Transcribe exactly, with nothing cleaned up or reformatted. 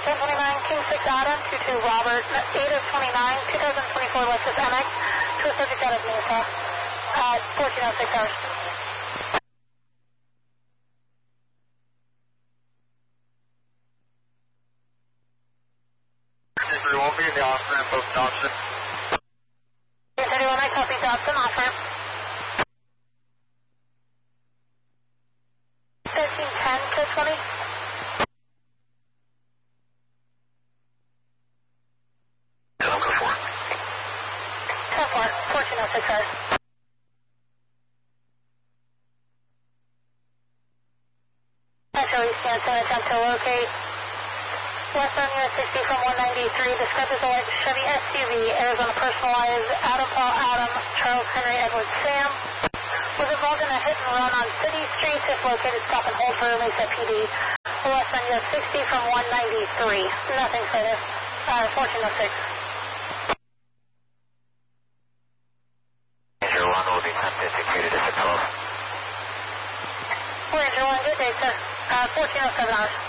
ten twenty-nine, King six Adam, two two Robert, eight of twenty-nine, twenty twenty-four Lexus M X, to a subject out of Mesa, uh, fourteen oh six hours. We won't be in the off-ramp of Dobson. ten thirty-one, I copy Dobson, off-ramp. thirteen ten to twenty. ten four, fourteen oh six hours. Metro East Hanson, attempt to locate westbound U S sixty from one ninety-three, described as a white Chevy S U V, Arizona personalized, Adam Paul Adam, Charles Henry Edward Sam, was involved in a hit and run on City Street. If located, stop and hold for Mesa P D. Westbound U S sixty from one ninety-three. Nothing further. Uh, fourteen oh six. Ranger one will be tempted to create a different twelve. Ranger one, good day, sir. Uh, fourteen oh seven hours.